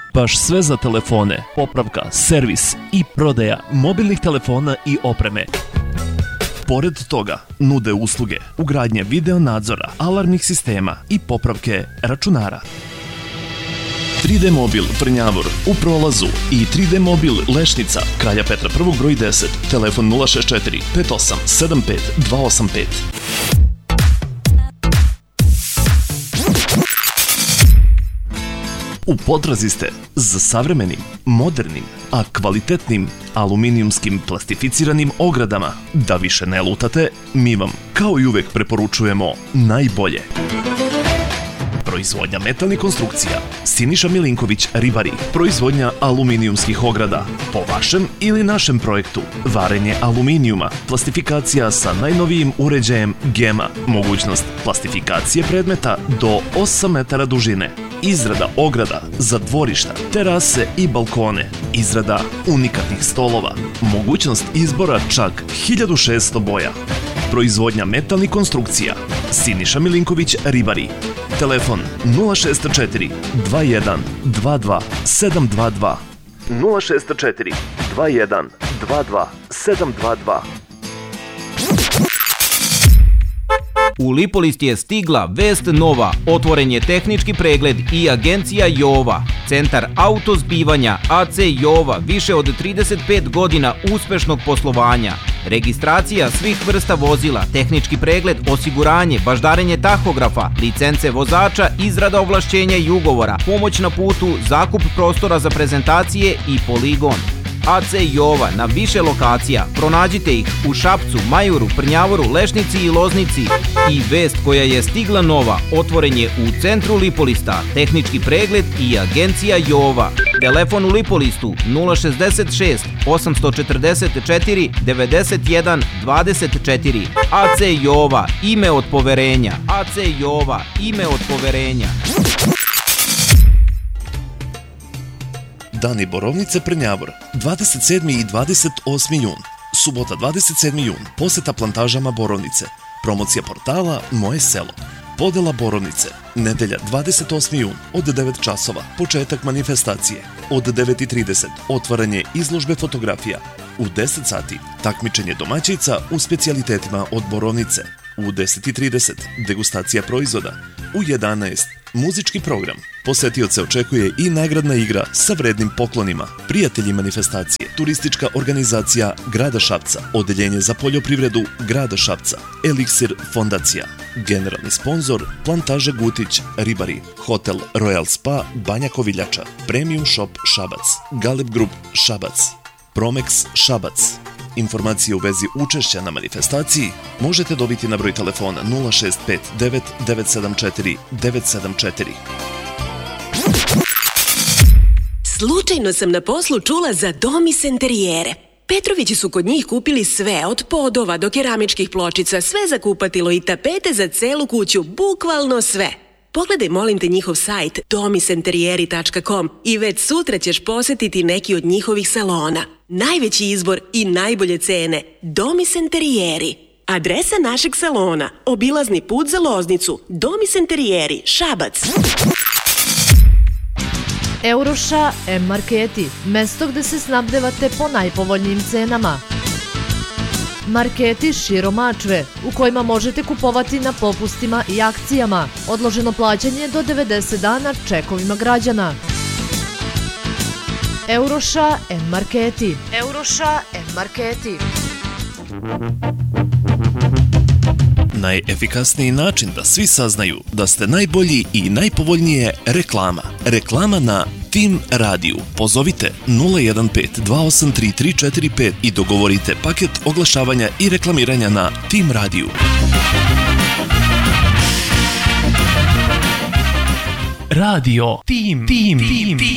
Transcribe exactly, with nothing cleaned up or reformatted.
Baš sve za telefone, popravka, servis i prodaja mobilnih telefona i opreme. Pored toga, nude usluge ugradnje video nadzora, alarmnih sistema i popravke računara. tri D Mobil Trnjavor u Prolazu i tri D Mobil Lešnica, Kralja Petra prvog broj deset, telefon nula šest četiri pet osam sedam pet dva osam pet. U potrazi ste za savremenim, modernim, a kvalitetnim aluminijumskim plastificiranim ogradama. Da više ne lutate, mi vam kao i uvek preporučujemo najbolje. Proizvodnja metalnih konstrukcija. Siniša Milinković Ribari. Proizvodnja aluminijumskih ograda. Po vašem ili našem projektu. Varenje aluminijuma. Plastifikacija sa najnovijim uređajem Gema. Mogućnost plastifikacije predmeta do osam metara dužine. Izrada ograda za dvorišta, terase i balkone. Izrada unikatnih stolova. Mogućnost izbora čak hiljadu šesto boja. Proizvodnja metalnih konstrukcija. Siniša Milinković Ribari. Telefon nula šest četiri dva jedan dva dva sedam dva dva. nula šest četiri dva jedan dva dva sedam dva dva. U Lipolist je stigla vest nova, otvoren je tehnički pregled i agencija Jova. Centar autozbivanja A C Jova, više od trideset pet godina uspešnog poslovanja. Registracija svih vrsta vozila, tehnički pregled, osiguranje, baždarenje tahografa, licence vozača, izrada ovlašćenja i ugovora, pomoć na putu, zakup prostora za prezentacije i poligon. A C Jova na više lokacija. Pronađite ih u Šapcu, Majuru, Prnjavoru, Lešnici i Loznici. I vest koja je stigla nova, otvoren je u centru Lipolista, tehnički pregled i agencija Jova. Telefon u Lipolistu nula šezdeset šest osam četrdeset četiri devedeset jedan dvadeset četiri. A C Jova, ime od poverenja. A C Jova, ime od poverenja. Dani Borovnice Prnjavor, dvadeset sedmi i dvadeset osmi jun. Subota dvadeset sedmi jun, poseta plantažama Borovnice. Promocija portala Moje selo. Podela Borovnice, nedelja dvadeset osmi jun od devet časova, početak manifestacije. Od devet i trideset, otvaranje izložbe fotografija. U deset sati, takmičenje domaćica u specijalitetima od Borovnice. U deset i trideset, degustacija proizvoda. U jedanaest, muzički program. Posetioce očekuje i nagradna igra sa vrednim poklonima. Prijatelji manifestacije, turistička organizacija Grada Šapca, Odeljenje za poljoprivredu Grada Šapca, Eliksir fondacija, generalni sponzor Plantaža Gutić Ribari, Hotel Royal Spa Banja Koviljača, Premium Shop Šabac, Galeb Group Šabac, Promex Šabac. Informacije u vezi učešća na manifestaciji možete dobiti na broj telefona nula šest pet devet devet sedam četiri devet sedam četiri. Slučajno sam na poslu čula za Domis Enterijere. Petrovići su kod njih kupili sve, od podova do keramičkih pločica, sve za kupatilo i tapete za celu kuću, bukvalno sve. Pogledaj, molim te, njihov sajt domis enterijeri tačka com i već sutra ćeš posetiti neki od njihovih salona. Najveći izbor i najbolje cene. Domis Enterijeri. Adresa našeg salona: obilazni put za Loznicu. Domis Enterijeri, Šabac. Euroša M-Marketi, mesto gde se snabdevate po najpovoljnijim cenama. Marketi širom Mačve, u kojima možete kupovati na popustima i akcijama. Odloženo plaćanje do devedeset dana čekovima građana. Euroša M-Marketi. Euroša M-Marketi. Najefikasniji način da svi saznaju da ste najbolji i najpovoljnije reklama. Reklama na Tim Radiju. Pozovite nula jedan pet dva osam tri tri četiri pet i dogovorite paket oglašavanja i reklamiranja na Tim Radiju. Radio Tim Tim Tim Tim.